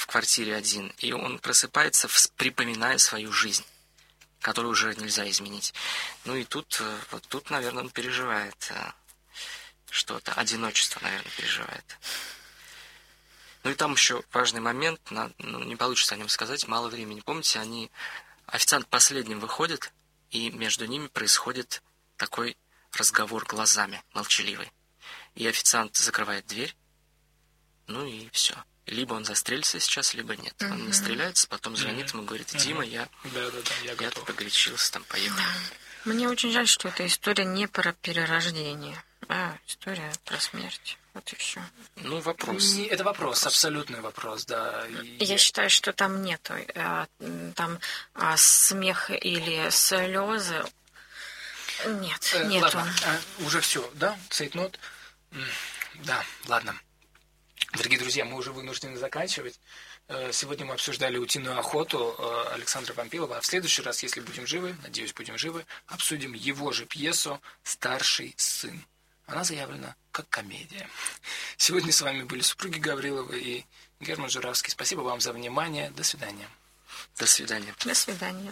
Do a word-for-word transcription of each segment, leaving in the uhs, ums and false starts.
квартире один, и он просыпается, припоминая свою жизнь, которую уже нельзя изменить. Ну и тут, вот тут, наверное, он переживает что-то, одиночество, наверное, переживает. Ну и там еще важный момент, ну, не получится о нем сказать, мало времени. Помните, они, официант последним выходит, и между ними происходит такой разговор глазами, молчаливый. И официант закрывает дверь, ну и все. Либо он застрелится сейчас, либо нет. Mm-hmm. Он не стреляется, потом звонит mm-hmm. ему, говорит: Дима, я, да, да, да, я, я погорячился, там, поехал. Да. Мне очень жаль, что эта история не про перерождение, а история про смерть. Вот и все. Ну, вопрос. Не, это вопрос, вопрос, абсолютный вопрос, да. Я, я считаю, что там нету. Там а, смех или слезы. Нет, э, нету. Ладно, а, уже все, да? Цейтнот? Да, ладно. Дорогие друзья, мы уже вынуждены заканчивать. Сегодня мы обсуждали «Утиную охоту» Александра Пампилова. А в следующий раз, если будем живы, надеюсь, будем живы, обсудим его же пьесу «Старший сын». Она заявлена как комедия. Сегодня с вами были супруги Гавриловы и Герман Журавский. Спасибо вам за внимание. До свидания. До свидания. До свидания.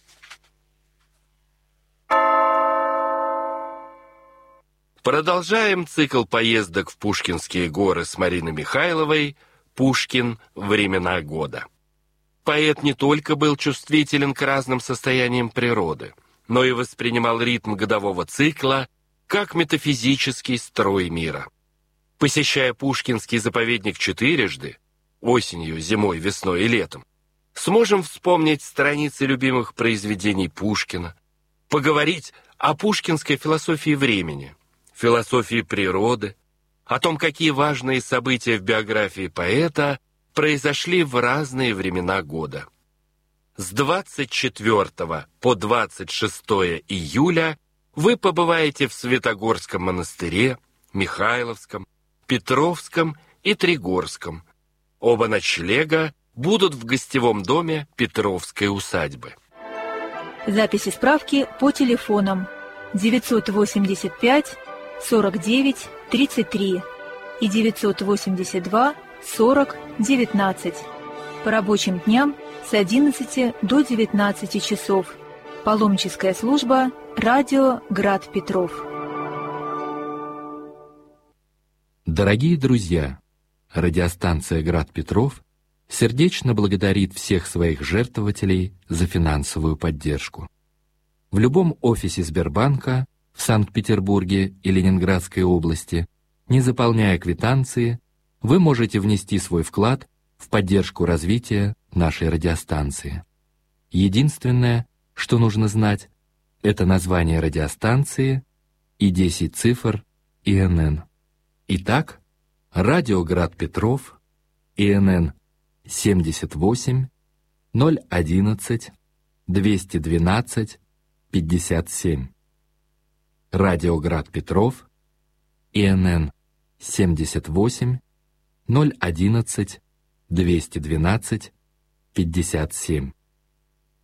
Продолжаем цикл поездок в Пушкинские горы с Мариной Михайловой «Пушкин. Времена года». Поэт не только был чувствителен к разным состояниям природы, но и воспринимал ритм годового цикла как метафизический строй мира. Посещая Пушкинский заповедник четырежды, осенью, зимой, весной и летом, сможем вспомнить страницы любимых произведений Пушкина, поговорить о пушкинской философии времени, философии природы, о том, какие важные события в биографии поэта произошли в разные времена года. С двадцать четвёртого по двадцать шестое июля вы побываете в Святогорском монастыре, Михайловском, Петровском и Тригорском. Оба ночлега будут в гостевом доме Петровской усадьбы. Записи справки по телефонам девятьсот восемьдесят пять сорок девять тридцать три и девятьсот восемьдесят два сорок девятнадцать. По рабочим дням с одиннадцати до девятнадцати часов. Паломническая служба «Радио Град Петров». Дорогие друзья, радиостанция «Град Петров» сердечно благодарит всех своих жертвователей за финансовую поддержку. В любом офисе Сбербанка в Санкт-Петербурге и Ленинградской области, не заполняя квитанции, вы можете внести свой вклад в поддержку развития нашей радиостанции. Единственное, что нужно знать, это название радиостанции и десять цифр И Н Н. Итак, радио Град Петров, И Н Н семьдесят восемь ноль одиннадцать двести двенадцать пятьдесят семь. Радио Град Петров, И Н Н семьдесят восемь ноль одиннадцать двести двенадцать пятьдесят семь.